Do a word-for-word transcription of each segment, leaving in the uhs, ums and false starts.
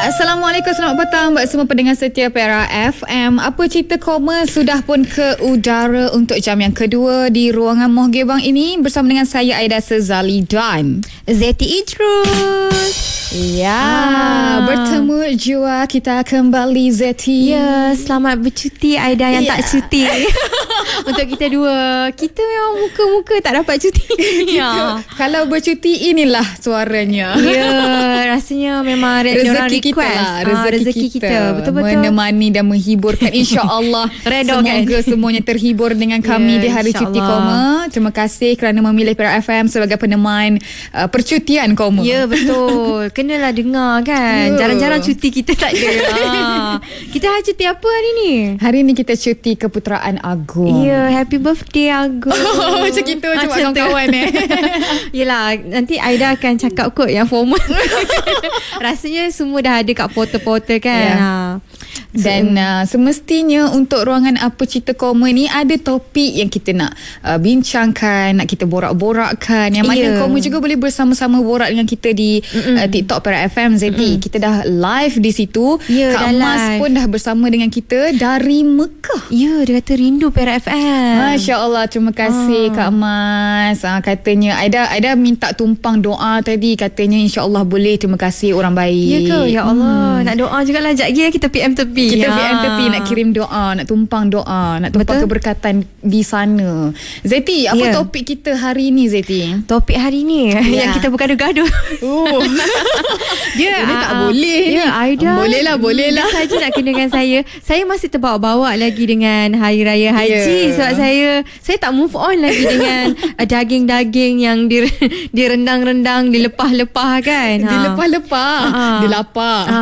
Assalamualaikum, selamat petang buat semua pendengar setia Perak F M. Apa cerita koma sudah pun ke udara untuk jam yang kedua di ruangan Moh Gebang ini bersama dengan saya Aida Sezali dan Zeti Idrus. Ya, ah. bertemu jua kita kembali Zeti. Ya, selamat bercuti Aida yang ya. tak cuti. Untuk kita dua, kita memang muka-muka tak dapat cuti. Ya. Kalau bercuti inilah suaranya. Ya, rasanya memang re- rezeki kita lah, rezeki, ah, rezeki kita. kita. Betul-betul menemani dan menghiburkan, insya-Allah. Semoga kan? semuanya terhibur dengan kami ya, di hari cuti koma. Terima kasih kerana memilih Perak F M sebagai peneman uh, percutian koma. Ya, betul. Kenalah dengar kan. Yeah. Jarang-jarang cuti kita tak ada. ha. Kita hari cuti apa hari ni? Hari ni kita cuti Keputeraan Agong. Ya, yeah, happy birthday Agong. Oh, macam kita macam kawan-kawan eh. Yelah, nanti Aida akan cakap kot yang formal. Rasanya semua dah ada kat portal-portal kan. Yeah. Ha. Dan uh, semestinya untuk ruangan Apa Cerita Koma ni ada topik yang kita nak uh, bincangkan, nak kita borak-borakkan. Yang mana yeah. Koma juga boleh bersama-sama borak dengan kita di uh, TikTok Perak F M Zeti. Mm-mm. Kita dah live di situ. Yeah, Kak Mas live. pun dah bersama dengan kita dari Mekah. Ya, yeah, dia kata rindu Perak F M. Masya Allah, terima kasih ah. Kak Mas. Ah, katanya Aida Aida minta tumpang doa tadi, katanya insya-Allah boleh. Terima kasih, orang baik. Ya ke? Ya Allah, hmm. nak doa jugalah. Sekejap lagi kita P M tepi. Kita ya. P M tepi nak kirim doa, nak tumpang doa, nak tumpang Betul? keberkatan di sana. Zeti, apa yeah. topik kita hari ni Zeti? Topik hari ni yeah. yang kita bergaduh-gaduh. Oh. Dia uh, tak boleh ya, ni. Aida. Boleh lah, boleh lah. Saja nak kena dengan saya. Saya masih terbawa-bawa lagi dengan Hari Raya Haji. Yeah. Sebab saya saya tak move on lagi dengan uh, daging-daging yang di, direndang-rendang, dilepah-lepah kan. Ha. Dilepah-lepah. Ha. Dilapar. Ha.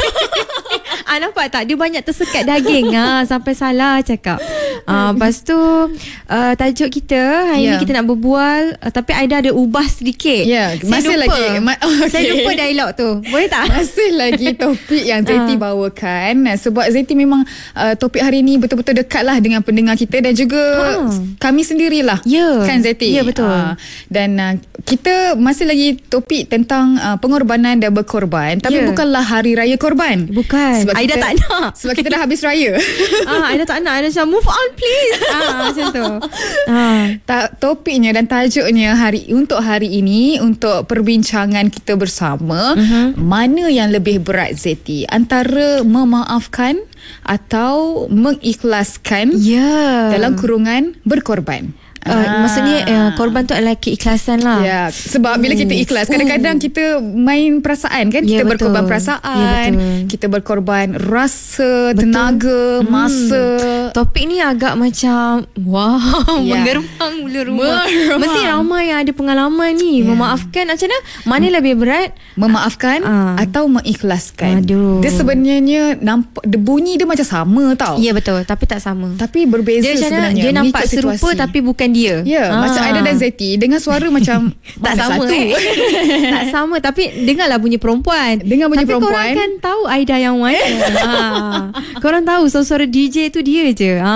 Ah, nampak tak? Dia banyak tersekat daging. ha, Sampai salah cakap. ah, Lepas tu uh, tajuk kita hari yeah. ni kita nak berbual, uh, tapi Aida ada ubah sedikit. yeah. Masih lupa. lagi ma- okay. Saya lupa dialog tu. Boleh tak? Masih lagi topik yang Zeti bawakan. Sebab Zeti memang uh, topik hari ni betul-betul dekat lah dengan pendengar kita. Dan juga ha. kami sendirilah. yeah. Kan Zeti? Ya, yeah, betul. uh, Dan uh, kita masih lagi topik tentang uh, pengorbanan dan berkorban. Tapi yeah. bukanlah Hari Raya Korban. Bukan. Sebab Aida kita, tak nak. Sebab kita dah habis raya. ah, Aida tak nak. Aida macam move on please. ah, Macam tu. ah. Ta- Topiknya dan tajuknya hari untuk hari ini, untuk perbincangan kita bersama, uh-huh. mana yang lebih berat Zeti? Antara memaafkan atau mengikhlaskan yeah. dalam kurungan berkorban? Uh, ah. Maksudnya uh, korban tu adalah keikhlasan lah. Ya, sebab bila kita ikhlas, kadang-kadang kita main perasaan kan. Kita ya, berkorban perasaan, ya, kita berkorban rasa, betul. tenaga, hmm. masa. Topik ni agak macam wow, ya. menggerumang mula rumah. Merumah. Mesti ramai yang ada pengalaman ni. ya. Memaafkan macam mana? Mana hmm. lebih berat? Memaafkan uh. atau mengikhlaskan? Aduh. Dia sebenarnya nampak, dia bunyi dia macam sama tau. Ya, betul, tapi tak sama. Tapi berbeza dia sebenarnya. Dia nampak serupa situasi. Tapi bukan dia. Ya, ha. macam Aida dan Zeti dengan suara macam tak sama eh. Tak sama, tapi dengarlah bunyi perempuan. Dengar bunyi tapi perempuan. Tapi korang kan tahu Aida yang mana. ha. Korang tahu suara D J tu dia je. Ha.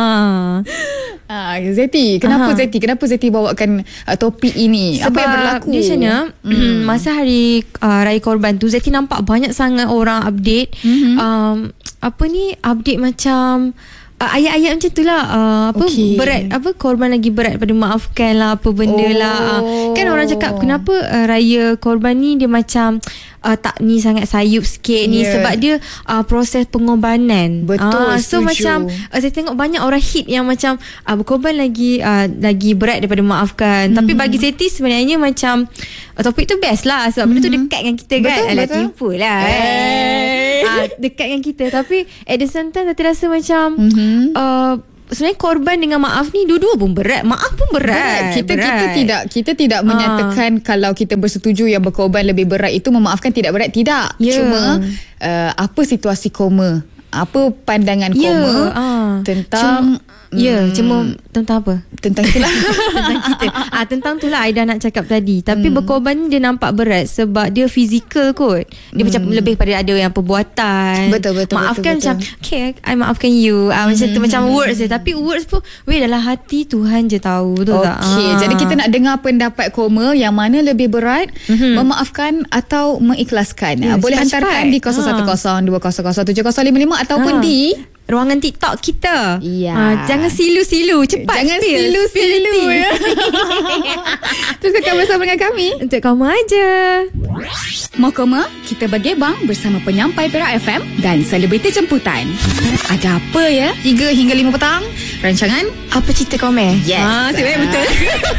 Ah, Zeti, kenapa Aha. Zeti? Kenapa Zeti bawakan uh, topik ini? Sebab apa yang berlaku? Dia macam mana? Hmm. Masa hari uh, Raya Korban tu, Zeti nampak banyak sangat orang update. Mm-hmm. Um, apa ni? Update macam Uh, ayat-ayat macam tu lah, uh, apa okay. berat, apa korban lagi berat pada maafkan lah, apa benda oh. lah. Uh, kan orang cakap kenapa uh, Raya Korban ni dia macam uh, tak ni sangat sayup sikit yeah. ni, sebab dia uh, proses pengorbanan. Betul, uh, so setuju. macam uh, saya tengok banyak orang hit yang macam uh, berkorban lagi uh, lagi berat daripada maafkan. Mm-hmm. Tapi bagi Zeti sebenarnya macam uh, topik tu best lah, sebab mm-hmm. benda tu dekat dengan kita kan. Betul, Alah, betul. tipu lah. Hey. Uh, dekat dengan kita. Tapi at the same time Zeti rasa macam mm-hmm. Uh, sebenarnya korban dengan maaf ni dua-dua pun berat. Maaf pun berat. berat. Kita berat. kita tidak kita tidak ha. menyatakan kalau kita bersetuju yang berkorban lebih berat itu memaafkan tidak berat, tidak. Yeah. Cuma uh, apa situasi koma? Apa pandangan yeah. koma ha. tentang Cuma, Ya, yeah, cuma tentang apa? Tentang itulah. Tentang kita. Ah, tentang tu lah Aida nak cakap tadi. Tapi hmm. berkorban ni dia nampak berat sebab dia fizikal kot. Dia hmm. macam lebih pada ada yang perbuatan. Betul betul. Maafkan betul, macam betul. Okay, I maafkan you. Ah, hmm. Macam tu macam words je. Tapi words pun weh dalam hati Tuhan je tahu. Betul okay. tak? Okay, ah. jadi kita nak dengar pendapat Koma yang mana lebih berat, hmm. memaafkan atau mengikhlaskan. Yeah, boleh hantarkan di kosong satu kosong dua kosong kosong tujuh kosong lima lima ataupun ah. di ruangan TikTok kita. Ya. Ha, jangan silu-silu. Cepat Jangan spill. silu-silu. Ya. Terus akan bersama dengan kami. Untuk kamu aja. Mau koma? Kita bergebang bersama penyampai Perak F M dan selebriti jemputan. Ada apa ya? tiga hingga lima petang. Rancangan Apa Cerita Kau Meh? Yes. Ha, betul.